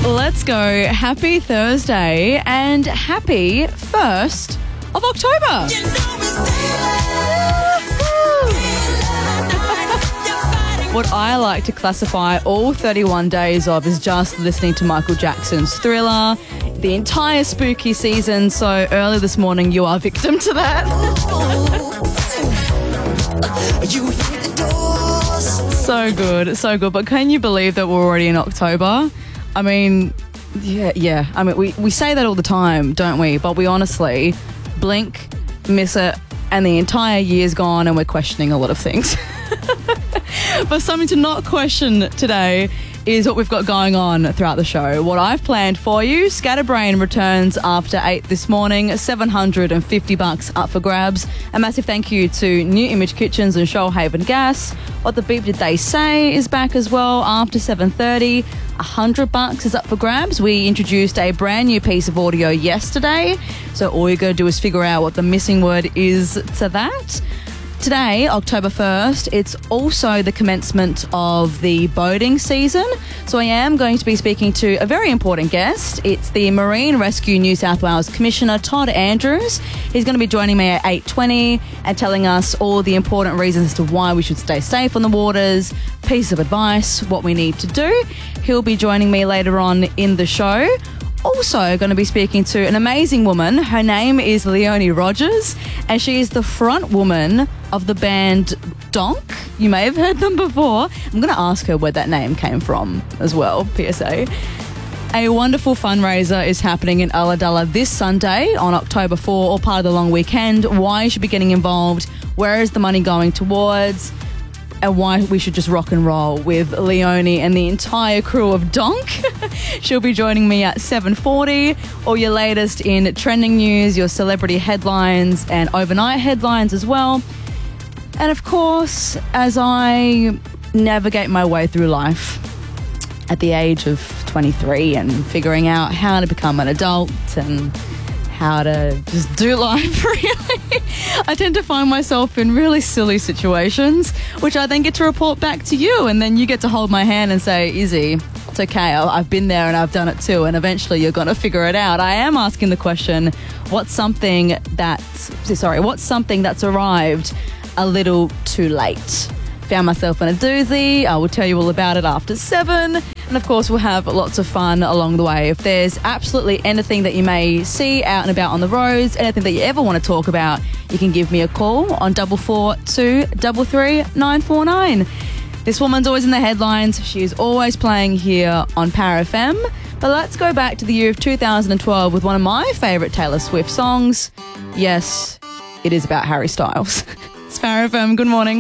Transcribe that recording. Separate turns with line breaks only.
Let's go. Happy Thursday and happy 1st of October. What I like to classify all 31 days of is just listening to Michael Jackson's Thriller, the entire spooky season. So early this morning, you are victim to that. So good, so good. But can you believe that we're already in October? I mean, yeah. I mean, we say that all the time, don't we? But we honestly blink, miss it, and the entire year's gone and we're questioning a lot of things. But something to not question today is what we've got going on throughout the show. What I've planned for you, Scatterbrain returns after 8 this morning, $750 up for grabs. A massive thank you to New Image Kitchens and Shoalhaven Gas. What the Beep Did They Say is back as well after 7:30. $100 is up for grabs. We introduced a brand new piece of audio yesterday, so all you got to do is figure out what the missing word is to that. Today, October 1st, it's also the commencement of the boating season. So I am going to be speaking to a very important guest. It's the Marine Rescue New South Wales Commissioner, Todd Andrews. He's going to be joining me at 8:20 and telling us all the important reasons as to why we should stay safe on the waters, pieces of advice, what we need to do. He'll be joining me later on in the show. Also going to be speaking to an amazing woman. Her name is Leonie Rogers, and she is the front woman of the band Donk. You may have heard them before. I'm going to ask her where that name came from as well, PSA. A wonderful fundraiser is happening in Ulladulla this Sunday on October 4, all part of the long weekend. Why you should be getting involved, where is the money going towards, and why we should just rock and roll with Leonie and the entire crew of Donk. She'll be joining me at 7:40. All your latest in trending news, your celebrity headlines and overnight headlines as well. And of course, as I navigate my way through life at the age of 23 and figuring out how to become an adult and how to just do life, really, I tend to find myself in really silly situations, which I then get to report back to you, and then you get to hold my hand and say, Izzy, it's okay, I've been there and I've done it too, and eventually you're going to figure it out. I am asking the question, what's something that's arrived a little too late? Found myself in a doozy. I will tell you all about it after 7. And of course, we'll have lots of fun along the way. If there's absolutely anything that you may see out and about on the roads, anything that you ever want to talk about, you can give me a call on 442 33 949. This woman's always in the headlines. She is always playing here on Power FM. But let's go back to the year of 2012 with one of my favourite Taylor Swift songs. Yes, it is about Harry Styles. It's Power FM. Good morning.